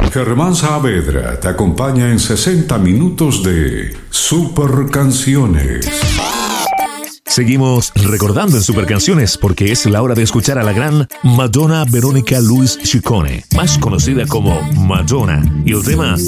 Germán Saavedra te acompaña en 60 minutos de Super Canciones. Seguimos recordando en Super Canciones porque es la hora de escuchar a la gran Madonna Verónica Luis Ciccone, más conocida como Madonna, y el tema